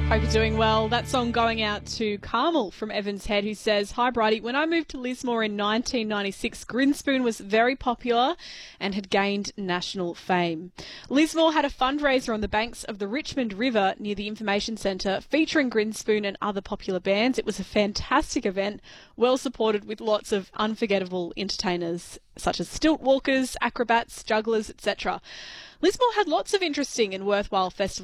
Hope you're doing well. That song going out to Carmel from Evans Head, who says, "Hi, Bridie. When I moved to Lismore in 1996, Grinspoon was very popular and had gained national fame. Lismore had a fundraiser on the banks of the Richmond River near the Information Centre featuring Grinspoon and other popular bands. It was a fantastic event, well supported with lots of unforgettable entertainers such as stilt walkers, acrobats, jugglers, etc. Lismore had lots of interesting and worthwhile festivals